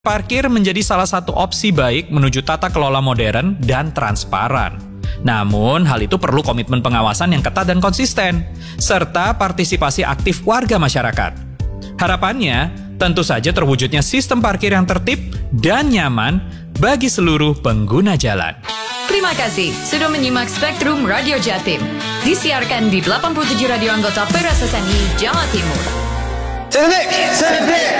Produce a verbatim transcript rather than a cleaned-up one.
Parkir menjadi salah satu opsi baik menuju tata kelola modern dan transparan. Namun, hal itu perlu komitmen pengawasan yang ketat dan konsisten, serta partisipasi aktif warga masyarakat. Harapannya, tentu saja terwujudnya sistem parkir yang tertib dan nyaman bagi seluruh pengguna jalan. Terima kasih sudah menyimak Spektrum Radio Jatim. Disiarkan di delapan puluh tujuh radio anggota P R S S N I Jawa Timur. Sedek, sedek.